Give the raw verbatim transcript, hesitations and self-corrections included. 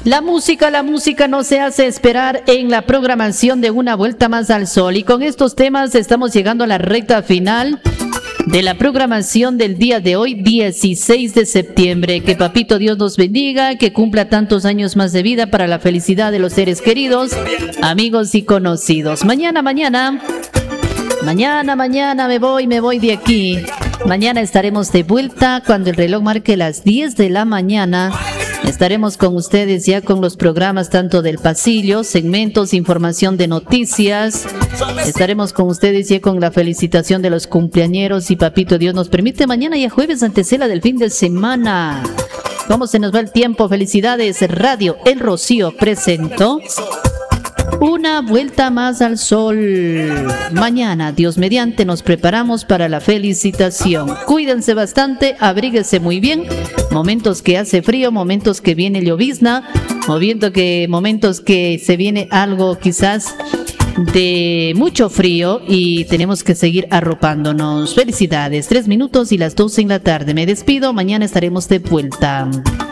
La música, la música no se hace esperar en la programación de Una Vuelta Más al Sol. Y con estos temas estamos llegando a la recta final de la programación del día de hoy, dieciséis de septiembre. Que Papito Dios nos bendiga, que cumpla tantos años más de vida para la felicidad de los seres queridos, amigos y conocidos. Mañana, mañana, mañana, mañana me voy, me voy de aquí. Mañana estaremos de vuelta cuando el reloj marque las diez de la mañana. Estaremos con ustedes ya con los programas tanto del pasillo, segmentos, información de noticias. Estaremos con ustedes ya con la felicitación de los cumpleañeros y Papito Dios nos permite mañana ya jueves antesala del fin de semana. ¿Cómo se nos va el tiempo? Felicidades. Radio El Rocío presentó Una Vuelta Más al Sol. Mañana, Dios mediante, nos preparamos para la felicitación. Cuídense bastante, abríguese muy bien. Momentos que hace frío, momentos que viene llovizna, moviendo que momentos que se viene algo quizás de mucho frío y tenemos que seguir arropándonos. Felicidades, tres minutos y las doce en la tarde. Me despido, mañana estaremos de vuelta.